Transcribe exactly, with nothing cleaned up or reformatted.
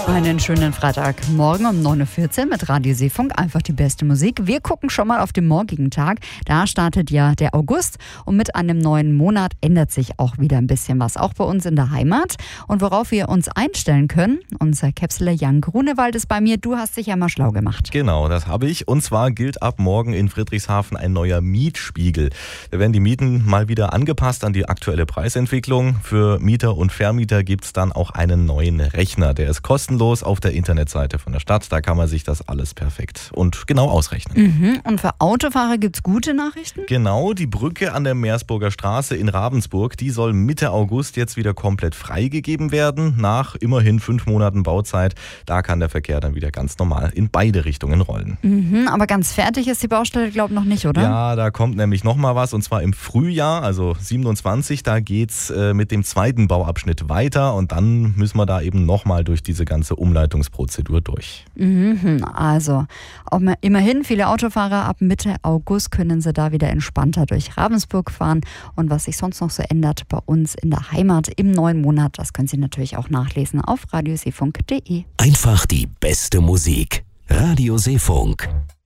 Einen schönen Freitagmorgen um neun Uhr vierzehn mit Radio Seefunk. Einfach die beste Musik. Wir gucken schon mal auf den morgigen Tag. Da startet ja der August und mit einem neuen Monat ändert sich auch wieder ein bisschen was. Auch bei uns in der Heimat. Und worauf wir uns einstellen können, unser Käpsler Jan Grunewald ist bei mir. Du hast dich ja mal schlau gemacht. Genau, das habe ich. Und zwar gilt ab morgen in Friedrichshafen ein neuer Mietspiegel. Da werden die Mieten mal wieder angepasst an die aktuelle Preisentwicklung. Für Mieter und Vermieter gibt es dann auch einen neuen Rechner. Der ist kostenlos auf der Internetseite von der Stadt. Da kann man sich das alles perfekt und genau ausrechnen. Mhm. Und für Autofahrer gibt es gute Nachrichten? Genau, die Brücke an der Meersburger Straße in Ravensburg, die soll Mitte August jetzt wieder komplett freigegeben werden. Nach immerhin fünf Monaten Bauzeit. Da kann der Verkehr dann wieder ganz normal in beide Richtungen rollen. Mhm. Aber ganz fertig ist die Baustelle, glaube ich, noch nicht, oder? Ja, da kommt nämlich noch mal was und zwar im Frühjahr, also siebenundzwanzig. Da geht's äh, mit dem zweiten Bauabschnitt weiter und dann müssen wir da eben noch mal durch diese ganze Umleitungsprozedur durch. Mhm, also immerhin viele Autofahrer ab Mitte August können sie da wieder entspannter durch Ravensburg fahren. Und was sich sonst noch so ändert bei uns in der Heimat im neuen Monat, das können Sie natürlich auch nachlesen auf radioseefunk punkt de. Einfach die beste Musik. Radio Seefunk.